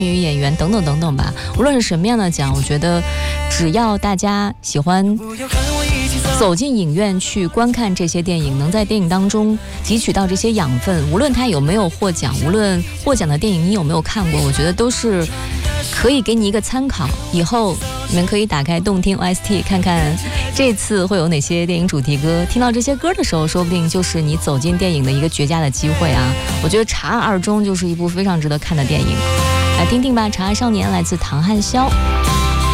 语演员等等等等吧。无论是什么样的奖，我觉得只要大家喜欢走进影院去观看这些电影，能在电影当中汲取到这些养分，无论它有没有获奖，无论获奖的电影你有没有看过，我觉得都是可以给你一个参考。以后你们可以打开动听 OST 看看这次会有哪些电影主题歌，听到这些歌的时候，说不定就是你走进电影的一个绝佳的机会啊！我觉得《查案二中》就是一部非常值得看的电影，来听听吧，《查案少年》来自唐汉霄。